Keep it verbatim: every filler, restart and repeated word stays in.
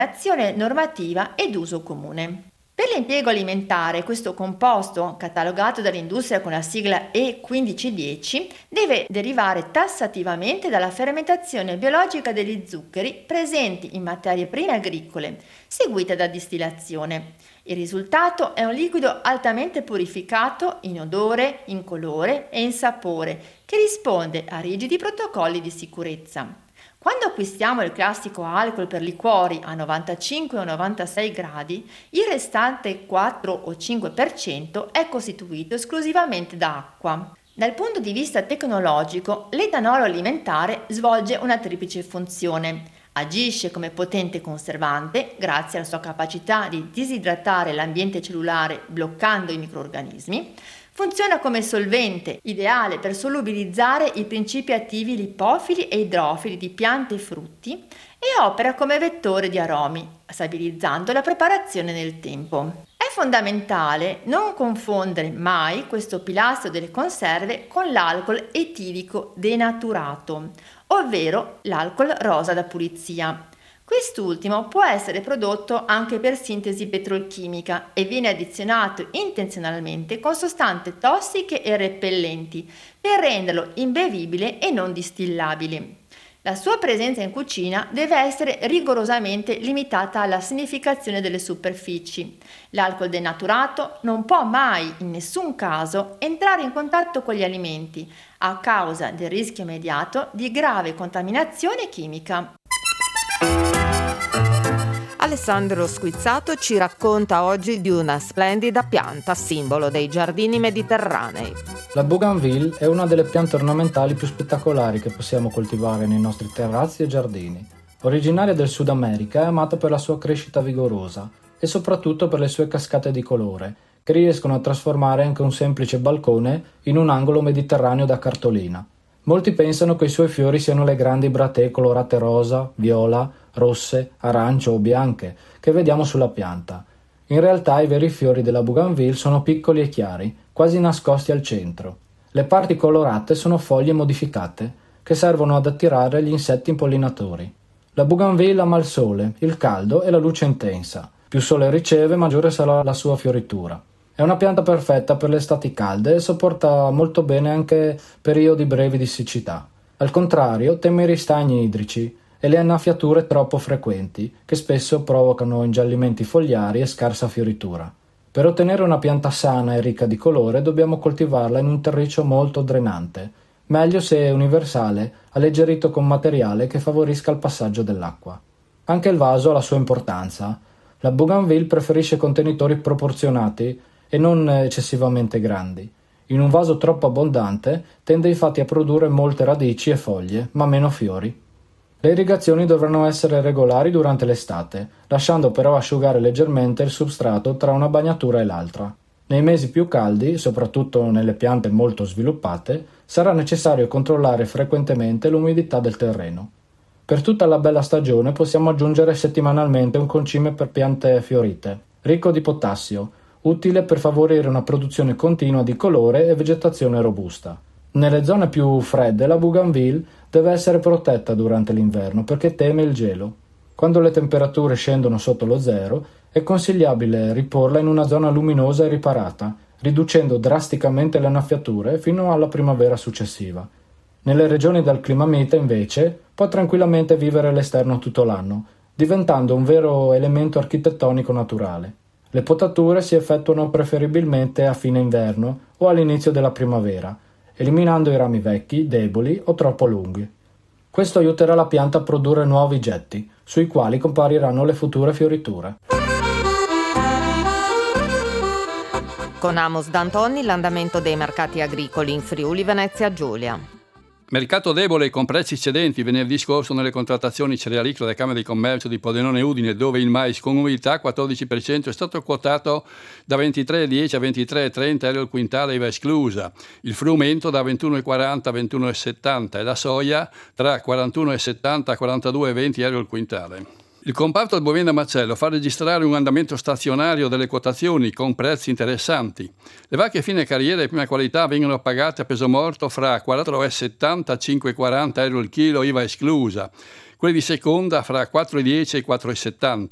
azione normativa ed uso comune. Per l'impiego alimentare, questo composto, catalogato dall'industria con la sigla E quindici dieci, deve derivare tassativamente dalla fermentazione biologica degli zuccheri presenti in materie prime agricole, seguita da distillazione. Il risultato è un liquido altamente purificato in odore, in colore e in sapore, che risponde a rigidi protocolli di sicurezza. Quando acquistiamo il classico alcol per liquori a novantacinque o novantasei gradi, il restante quattro o cinque per cento è costituito esclusivamente da acqua. Dal punto di vista tecnologico, l'etanolo alimentare svolge una triplice funzione. Agisce come potente conservante grazie alla sua capacità di disidratare l'ambiente cellulare bloccando i microrganismi. Funziona come solvente, ideale per solubilizzare i principi attivi lipofili e idrofili di piante e frutti, e opera come vettore di aromi, stabilizzando la preparazione nel tempo. È fondamentale non confondere mai questo pilastro delle conserve con l'alcol etilico denaturato, ovvero l'alcol rosa da pulizia. Quest'ultimo può essere prodotto anche per sintesi petrolchimica e viene addizionato intenzionalmente con sostanze tossiche e repellenti per renderlo imbevibile e non distillabile. La sua presenza in cucina deve essere rigorosamente limitata alla sanificazione delle superfici. L'alcol denaturato non può mai, in nessun caso, entrare in contatto con gli alimenti a causa del rischio immediato di grave contaminazione chimica. Alessandro Squizzato ci racconta oggi di una splendida pianta, simbolo dei giardini mediterranei. La bougainville è una delle piante ornamentali più spettacolari che possiamo coltivare nei nostri terrazzi e giardini. Originaria del Sud America, è amata per la sua crescita vigorosa e soprattutto per le sue cascate di colore, che riescono a trasformare anche un semplice balcone in un angolo mediterraneo da cartolina. Molti pensano che i suoi fiori siano le grandi bratee colorate rosa, viola, rosse, arancio o bianche che vediamo sulla pianta. In realtà i veri fiori della bougainville sono piccoli e chiari, quasi nascosti al centro. Le parti colorate sono foglie modificate che servono ad attirare gli insetti impollinatori. La bougainville ama il sole, il caldo e la luce intensa. Più sole riceve, maggiore sarà la sua fioritura. È una pianta perfetta per le estati calde e sopporta molto bene anche periodi brevi di siccità. Al contrario, teme i ristagni idrici e le annaffiature troppo frequenti, che spesso provocano ingiallimenti fogliari e scarsa fioritura. Per ottenere una pianta sana e ricca di colore dobbiamo coltivarla in un terriccio molto drenante, meglio se è universale, alleggerito con materiale che favorisca il passaggio dell'acqua. Anche il vaso ha la sua importanza. La bougainville preferisce contenitori proporzionati e non eccessivamente grandi. In un vaso troppo abbondante tende infatti a produrre molte radici e foglie, ma meno fiori. Le irrigazioni dovranno essere regolari durante l'estate, lasciando però asciugare leggermente il substrato tra una bagnatura e l'altra. Nei mesi più caldi, soprattutto nelle piante molto sviluppate, sarà necessario controllare frequentemente l'umidità del terreno. Per tutta la bella stagione possiamo aggiungere settimanalmente un concime per piante fiorite, ricco di potassio, utile per favorire una produzione continua di colore e vegetazione robusta. Nelle zone più fredde la bougainville deve essere protetta durante l'inverno perché teme il gelo. Quando le temperature scendono sotto lo zero è consigliabile riporla in una zona luminosa e riparata, riducendo drasticamente le annaffiature fino alla primavera successiva. Nelle regioni dal clima mite invece può tranquillamente vivere all'esterno tutto l'anno, diventando un vero elemento architettonico naturale. Le potature si effettuano preferibilmente a fine inverno o all'inizio della primavera, eliminando i rami vecchi, deboli o troppo lunghi. Questo aiuterà la pianta a produrre nuovi getti, sui quali compariranno le future fioriture. Con Amos D'Antoni l'andamento dei mercati agricoli in Friuli Venezia Giulia. Mercato debole con prezzi cedenti venerdì scorso nelle contrattazioni cerealicole della Camera di Commercio di Pordenone e Udine, dove il mais con umidità quattordici per cento è stato quotato da ventitré virgola dieci a ventitré virgola trenta euro al quintale I V A esclusa, il frumento da ventuno virgola quaranta a ventuno virgola settanta e la soia tra quarantuno virgola settanta a quarantadue virgola venti euro al quintale. Il comparto del bovino a macello fa registrare un andamento stazionario delle quotazioni con prezzi interessanti. Le vacche fine carriera di prima qualità vengono pagate a peso morto fra quattro virgola settanta e cinque virgola quaranta euro il chilo I V A esclusa, quelle di seconda fra quattro virgola dieci e quattro virgola settanta.